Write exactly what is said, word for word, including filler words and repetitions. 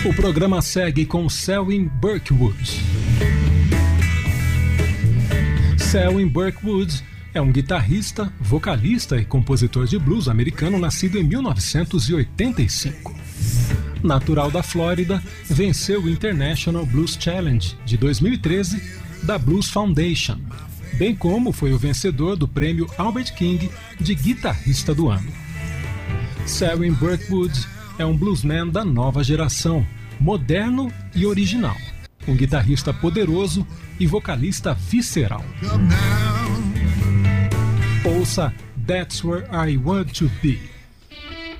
O programa segue com Selwyn Birkwood. Selwyn Birkwood é um guitarrista, vocalista e compositor de blues americano nascido em mil novecentos e oitenta e cinco. Natural da Flórida, venceu o International Blues Challenge de dois mil e treze da Blues Foundation, bem como foi o vencedor do prêmio Albert King de Guitarrista do Ano. Selwyn Birkwood é um bluesman da nova geração, moderno e original, um guitarrista poderoso e vocalista visceral. Ouça That's Where I Want to Be.